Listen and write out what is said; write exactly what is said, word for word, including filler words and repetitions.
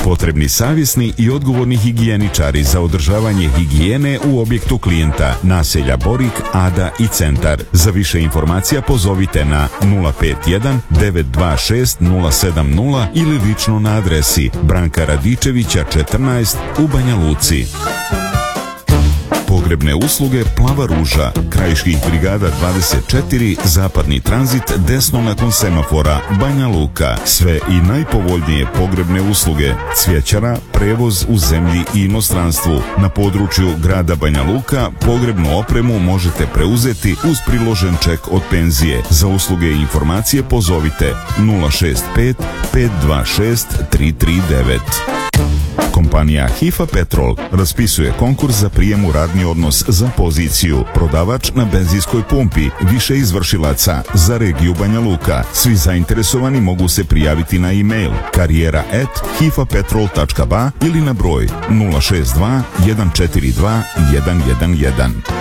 Potrebni savjesni i odgovorni higijeničari za održavanje higijene u objektu klijenta, naselja Borik, Ada i Centar. Za više informacija pozovite na nula pet jedan devet dva šest nula sedam nula ili lično na adresi Branka Radičevića četrnaest u Banja Luci. Pogrebne usluge Plava ruža, Krajiških brigada dvadeset četiri, Zapadni tranzit, desno nakon semafora, Banja Luka. Sve i najpovoljnije pogrebne usluge, cvjećara, prevoz u zemlji i inostranstvu. Na području grada Banja Luka pogrebnu opremu možete preuzeti uz priložen ček od penzije. Za usluge i informacije pozovite nula šest pet pet dva šest tri tri devet. Kompanija Hifa Petrol raspisuje konkurs za prijem u radni odnos za poziciju prodavač na benzinskoj pumpi, više izvršilaca za regiju Banja Luka. Svi zainteresovani mogu se prijaviti na e-mail karijera at hifapetrol tačka ba ili na broj nula šest dva jedan četiri dva jedan jedan jedan.